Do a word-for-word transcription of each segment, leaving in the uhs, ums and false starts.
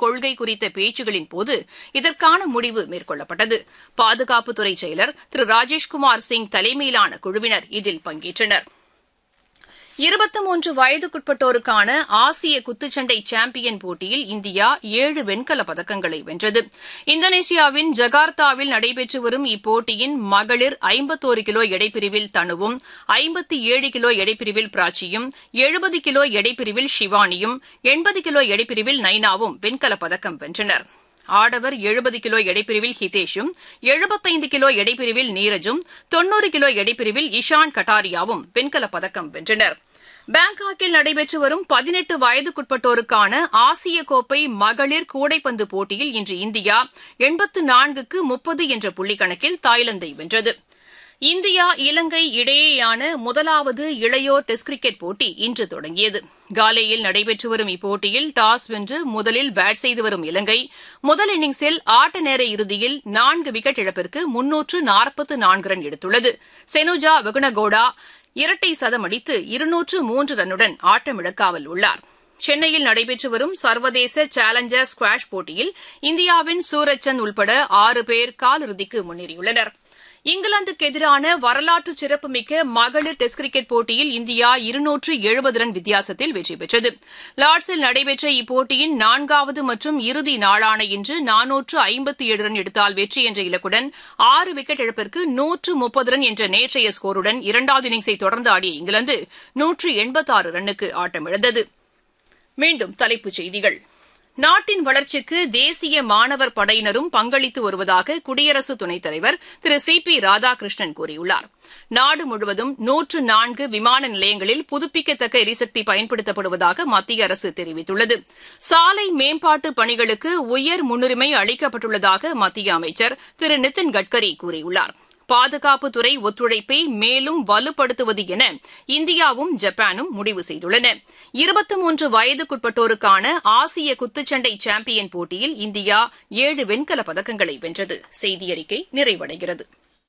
கொள்கை குறித்த பேச்சுகளின் போது இதற்கான முடிவு மேற்கொள்ளப்பட்டது. பாதுகாப்புத்துறை செயலர் திரு ராஜேஷ்குமார் சிங் தலைமையிலான குழுவினர் இதில் பங்கேற்றனர். இருபத்தி மூன்று வயதுக்குட்பட்டோருக்கான ஆசிய குத்துச்சண்டை சாம்பியன் போட்டியில் இந்தியா ஏழு வெண்கலப் பதக்கங்களை வென்றது. இந்தோனேஷியாவின் ஜகார்த்தாவில் நடைபெற்று வரும் இப்போட்டியின் மகளிர் ஐம்பத்தொரு கிலோ எடைப்பிரிவில் தனுவும், ஐம்பத்தி ஏழு கிலோ எடைப்பிரிவில் பிராச்சியும், எழுபது கிலோ எடைப்பிரிவில் ஷிவானியும், எண்பது கிலோ எடைப்பிரிவில் நைனாவும் வெண்கலப் பதக்கம் வென்றனர். ஆடவர் எழுபது கிலோ எடைப்பிரிவில் ஹிதேஷும், எழுபத்தைந்து கிலோ எடைப்பிரிவில் நீரஜும், தொன்னூறு கிலோ எடைப்பிரிவில் இஷான் கட்டாரியாவும் வெண்கலப் பதக்கம் வென்றனர். பாங்காக்கில் நடைபெற்று வரும் பதினெட்டு வயதுக்குட்பட்டோருக்கான ஆசிய கோப்பை மகளிர் கூடைப்பந்து போட்டியில் இன்று இந்தியா எண்பத்து நான்குக்கு முப்பது என்ற புள்ளிக்கணக்கில் தாய்லாந்தை வென்றது. இந்தியா இலங்கை இடையேயான முதலாவது இளையோர் டெஸ்ட் கிரிக்கெட் போட்டி இன்று தொடங்கியது. காலேயில் நடைபெற்று வரும் இப்போட்டியில் டாஸ் வென்று முதலில் பேட் செய்து வரும் இலங்கை முதல் இன்னிங்ஸில் ஆட்ட நேர இறுதியில் நான்கு விக்கெட் இழப்பிற்கு முன்னூற்று நாற்பத்து நான்கு ரன் எடுத்துள்ளது. செனுஜா வெகுனகோடா இரட்டை சதம் அடித்து இருநூற்று மூன்று ரன்னுடன் ஆட்டமிழக்காமல் உள்ளார். சென்னையில் நடைபெற்று வரும் சர்வதேச சேலஞ்சர் ஸ்குவாஷ் போட்டியில் இந்தியாவின் சூரஜ் சந்த் உள்பட ஆறு பேர் காலிறுதிக்கு முன்னேறியுள்ளனா். இங்கிலாந்துக்கு எதிரான வரலாற்று சிறப்புமிக்க மகளிர் டெஸ்ட் கிரிக்கெட் போட்டியில் இந்தியா இருநூற்று எழுபது ரன் வித்தியாசத்தில் வெற்றி பெற்றது. லார்ட்ஸில் நடைபெற்ற இப்போட்டியின் நான்காவது மற்றும் இறுதி நாளான இன்று நானூற்று ஐம்பத்தி ஏழு ரன் எடுத்தால் வெற்றி என்ற இலக்குடன் ஆறு விக்கெட் இழப்பிற்கு நூற்று முப்பது ரன் என்ற நேற்றைய ஸ்கோருடன் இரண்டாவது இன்னிங்ஸை தொடர்ந்து ஆடிய இங்கிலாந்து நூற்று எண்பத்தாறு ரன்னுக்கு ஆட்டமிழந்தது. மீண்டும் தலைப்புச் செய்திகள். நாட்டின் வளர்ச்சிக்கு தேசிய மாணவர் படையினரும் பங்களித்து வருவதாக குடியரசு துணைத் தலைவர் திரு சி பி ராதாகிருஷ்ணன் கூறியுள்ளார். நாடு முழுவதும் நூற்று நான்கு விமான நிலையங்களில் புதுப்பிக்கத்தக்க எரிசக்தி பயன்படுத்தப்படுவதாக மத்திய அரசு தெரிவித்துள்ளது. சாலை மேம்பாட்டு பணிகளுக்கு உயர் முன்னுரிமை அளிக்கப்பட்டுள்ளதாக மத்திய அமைச்சர் திரு நிதின் கட்கரி கூறியுள்ளார். பாதுகாப்புத்துறை ஒத்துழைப்பை மேலும் வலுப்படுத்துவது என இந்தியாவும் ஜப்பானும் முடிவு செய்துள்ளன. இருபத்தி மூன்று வயதுக்குட்பட்டோருக்கான ஆசிய குத்துச்சண்டை சாம்பியன் போட்டியில் இந்தியா ஏழு வெண்கலப் பதக்கங்களை வென்றது. செய்தியறிக்கை நிறைவடைகிறது.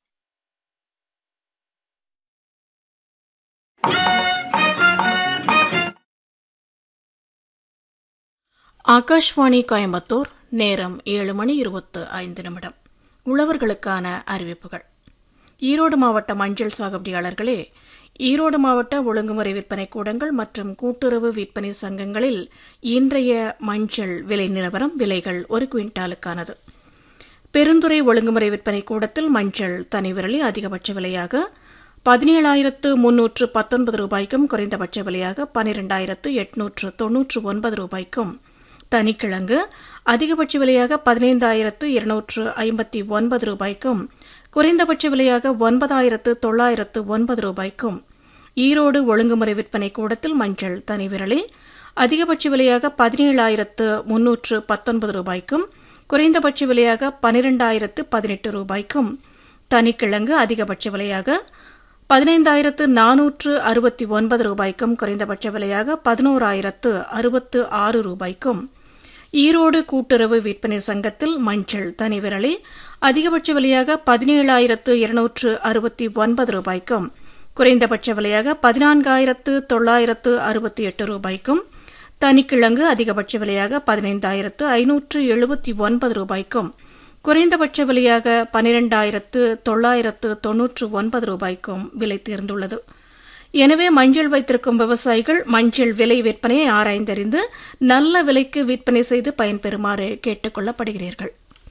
ஆகாஷ்வாணி கோயம்புத்தூர். நேரம் ஏழு மணி இருபத்து ஐந்து நிமிடம். உழவர்களுக்கான அறிவிப்புகள். ஈரோடு மாவட்ட மஞ்சள் சாகுபடியாளர்களே, ஈரோடு மாவட்ட ஒழுங்குமுறை விற்பனை கூடங்கள் மற்றும் கூட்டுறவு விற்பனை சங்கங்களில் இன்றைய மஞ்சள் விலை நிலவரம். விலைகள் ஒரு குவிண்டாலுக்கானது. பெருந்துறை ஒழுங்குமுறை விற்பனை கூடத்தில் மஞ்சள் தனிவிரலி அதிகபட்ச விலையாக பதினேழாயிரத்து முன்னூற்று பத்தொன்பது ரூபாய்க்கும் குறைந்தபட்ச விலையாக பனிரெண்டாயிரத்து எட்நூற்று தொன்னூற்று ஒன்பது ரூபாய்க்கும், தனிக்கிழங்கு அதிகபட்ச விலையாக பதினைந்தாயிரத்து இருநூற்று ஐம்பத்தி ஒன்பது ரூபாய்க்கும் குறைந்தபட்ச விலையாக ஒன்பதாயிரத்து தொள்ளாயிரத்து ஒன்பது ரூபாய்க்கும், ஈரோடு ஒழுங்குமுறை விற்பனை கூடத்தில் மஞ்சள் தனிவிரலி அதிகபட்ச விலையாக பதினேழாயிரத்து முன்னூற்று பத்தொன்பது ரூபாய்க்கும் குறைந்தபட்ச விலையாக பனிரெண்டாயிரத்து பதினெட்டு ரூபாய்க்கும், தனிக்கிழங்கு அதிகபட்ச விலையாக பதினைந்தாயிரத்து நானூற்று அறுபத்தி ஒன்பது ரூபாய்க்கும் குறைந்தபட்ச விலையாக பதினோராயிரத்து அறுபத்து ஆறு ரூபாய்க்கும், ஈரோடு கூட்டுறவு விற்பனை சங்கத்தில் மஞ்சள் தனிவிரலி அதிகபட்ச விலையாக பதினேழாயிரத்து இருநூற்று அறுபத்தி ஒன்பது ரூபாய்க்கும் குறைந்தபட்ச விலையாக பதினான்காயிரத்து தொள்ளாயிரத்து அறுபத்தி எட்டு ரூபாய்க்கும், தனிக்கிழங்கு அதிகபட்ச விலையாக பதினைந்தாயிரத்து ஐநூற்று எழுபத்தி ஒன்பது ரூபாய்க்கும் குறைந்தபட்ச விலையாக பனிரெண்டாயிரத்து தொள்ளாயிரத்து தொன்னூற்று ஒன்பது ரூபாய்க்கும் விலை தேர்ந்துள்ளது. எனவே மஞ்சள் வைத்திருக்கும் விவசாயிகள் மஞ்சள் விலை விற்பனையை ஆராய்ந்தறிந்து நல்ல விலைக்கு விற்பனை செய்து பயன்பெறுமாறு கேட்டுக் கொள்ளப்படுகிறீர்கள்.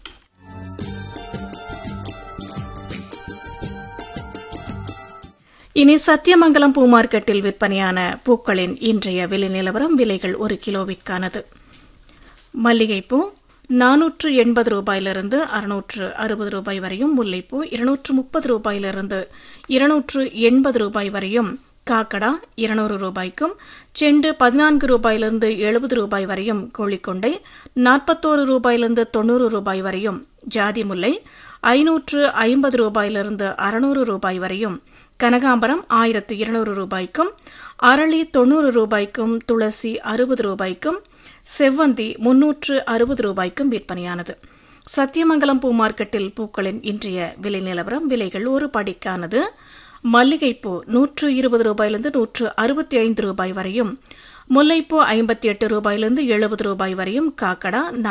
இனி சத்தியமங்கலம் பூ மார்க்கெட்டில் விற்பனையான பூக்களின் இன்றைய விலை நிலவரம். விலைகள் ஒரு கிலோவிற்கானது. மல்லிகைப்பூ நானூற்று எண்பது ரூபாயிலிருந்து அறுநூற்று அறுபது ரூபாய் வரையும், முல்லைப்பூ இருநூற்று முப்பது ரூபாயிலிருந்து இருநூற்று எண்பது ரூபாய் வரையும், காக்கடா இருநூறு ரூபாய்க்கும், செண்டு பதினான்கு ரூபாயிலிருந்து எழுபது ரூபாய் வரையும், கோழிக்கொண்டை நாற்பத்தோரு ரூபாயிலிருந்து தொன்னூறு ரூபாய் வரையும், ஜாதி முல்லை ஐநூற்று ஐம்பது ரூபாயிலிருந்து அறுநூறு ரூபாய் வரையும், கனகாம்பரம் ஆயிரத்து இருநூறு ரூபாய்க்கும், அரளி தொன்னூறு ரூபாய்க்கும், துளசி அறுபது ரூபாய்க்கும், செவ்வந்தி முன்னூற்று அறுபது ரூபாய்க்கும் விற்பனையானது. சத்தியமங்கலம் பூ மார்க்கெட்டில் பூக்களின் இன்றைய விலை நிலவரம். விலைகள் ஒரு படிக்கானது. மல்லிகைப்பூ நூற்று இருபது ரூபாயிலிருந்து நூற்று அறுபத்தி ஐந்து ரூபாய் வரையும், முல்லைப்பூ ஐம்பத்தி எட்டு ரூபாயிலிருந்து எழுபது ரூபாய் வரையும், காக்கடா